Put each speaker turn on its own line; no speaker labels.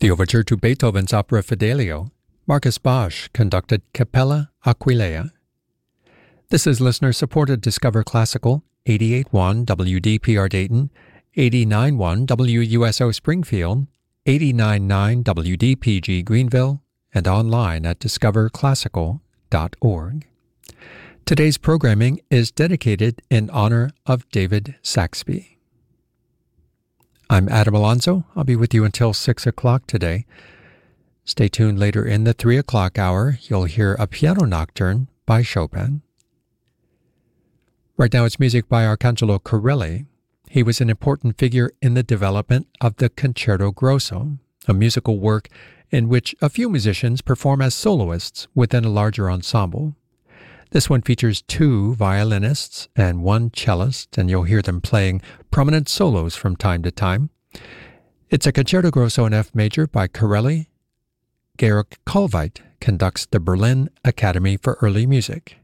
The overture to Beethoven's opera Fidelio, Marcus Bosch conducted Capella Aquileia. This is listener-supported Discover Classical, 88.1 WDPR Dayton, 89.1 WUSO Springfield, 89.9 WDPG Greenville, and online at discoverclassical.org. Today's programming is dedicated in honor of David Saxby. I'm Adam Alonso. I'll be with you until 6 o'clock today. Stay tuned later in the 3 o'clock hour. You'll hear a piano nocturne by Chopin. Right now it's music by Arcangelo Corelli. He was an important figure in the development of the Concerto Grosso, a musical work in which a few musicians perform as soloists within a larger ensemble. This one features 2 violinists and 1 cellist, and you'll hear them playing prominent solos from time to time. It's a Concerto Grosso in F major by Corelli. Georg Kolweit conducts the Berlin Academy for Early Music.